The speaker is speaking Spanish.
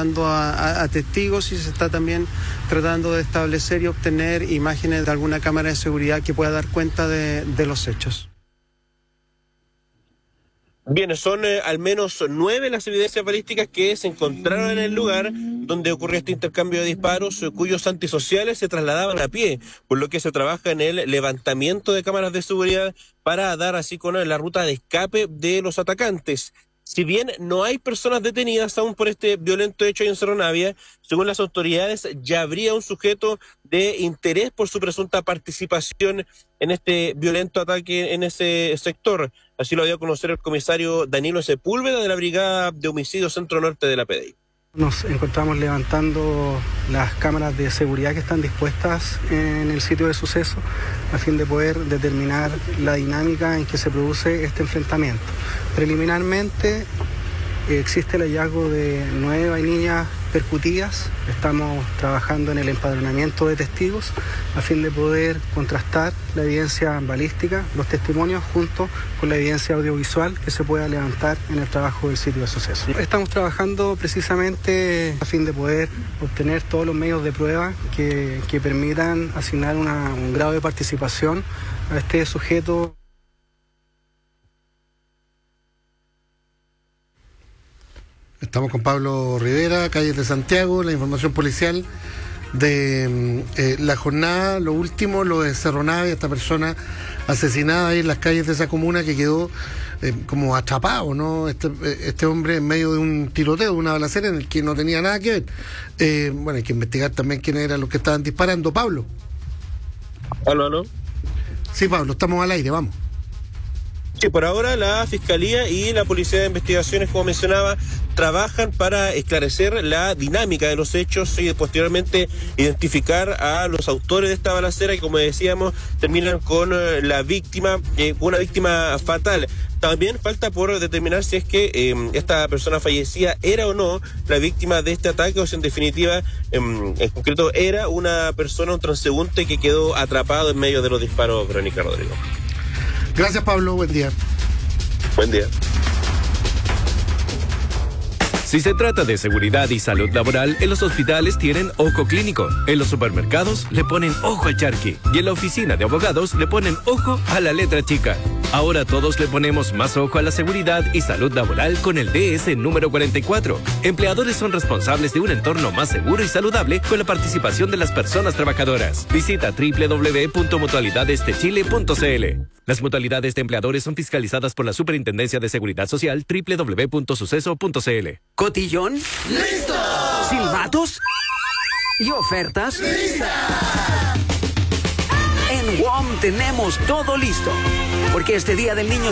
entrevistando a testigos y se está también tratando de establecer y obtener imágenes de alguna cámara de seguridad que pueda dar cuenta de los hechos. Bien, son al menos 9 las evidencias balísticas que se encontraron en el lugar donde ocurrió este intercambio de disparos, cuyos antisociales se trasladaban a pie, por lo que se trabaja en el levantamiento de cámaras de seguridad para dar así con la ruta de escape de los atacantes. Si bien no hay personas detenidas aún por este violento hecho en Cerro Navia, según las autoridades ya habría un sujeto de interés por su presunta participación en este violento ataque en ese sector. Así lo dio a conocer el comisario Danilo Sepúlveda de la Brigada de Homicidios Centro Norte de la PDI. Nos encontramos levantando las cámaras de seguridad que están dispuestas en el sitio de suceso a fin de poder determinar la dinámica en que se produce este enfrentamiento. Preliminarmente existe el hallazgo de 9 vainillas percutidas. Estamos trabajando en el empadronamiento de testigos a fin de poder contrastar la evidencia balística, los testimonios, junto con la evidencia audiovisual que se pueda levantar en el trabajo del sitio de suceso. Estamos trabajando precisamente a fin de poder obtener todos los medios de prueba que permitan asignar un grado de participación a este sujeto. Estamos con Pablo Rivera, Calles de Santiago, la información policial de la jornada, lo último, lo de Cerro Navia, esta persona asesinada ahí en las calles de esa comuna que quedó como atrapado, ¿no? Este hombre en medio de un tiroteo, de una balacera en el que no tenía nada que ver. Bueno, hay que investigar también quiénes eran los que estaban disparando. Pablo. ¿Aló? Sí, Pablo, estamos al aire, vamos. Sí, por ahora la Fiscalía y la Policía de Investigaciones, como mencionaba, trabajan para esclarecer la dinámica de los hechos y posteriormente identificar a los autores de esta balacera que, como decíamos, terminan con la víctima, una víctima fatal. También falta por determinar si es que esta persona fallecida era o no la víctima de este ataque o si en definitiva, en concreto, era una persona, un transeúnte que quedó atrapado en medio de los disparos. Verónica Rodrigo. Gracias, Pablo. Buen día. Buen día. Si se trata de seguridad y salud laboral, en los hospitales tienen ojo clínico, en los supermercados le ponen ojo al charqui y en la oficina de abogados le ponen ojo a la letra chica. Ahora todos le ponemos más ojo a la seguridad y salud laboral con el DS número 44. Empleadores son responsables de un entorno más seguro y saludable con la participación de las personas trabajadoras. Visita www.mutualidadesdechile.cl. Las mutualidades de empleadores son fiscalizadas por la Superintendencia de Seguridad Social, www.suceso.cl. ¿Cotillón? ¡Listo! ¿Silbatos? ¿Y ofertas? ¡Lista! En WOM tenemos todo listo, porque este Día del Niño